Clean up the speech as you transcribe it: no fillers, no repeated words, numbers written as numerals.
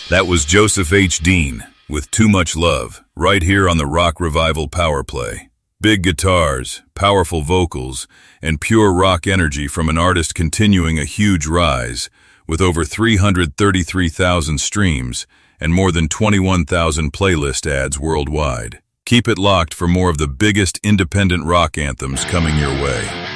That was Joseph H. Dean with Too Much Love, right here on the Rock Revival Power Play. Big guitars, powerful vocals, and pure rock energy from an artist continuing a huge rise, with over 333,000 streams and more than 21,000 playlist ads worldwide. Keep it locked for more of the biggest independent rock anthems coming your way.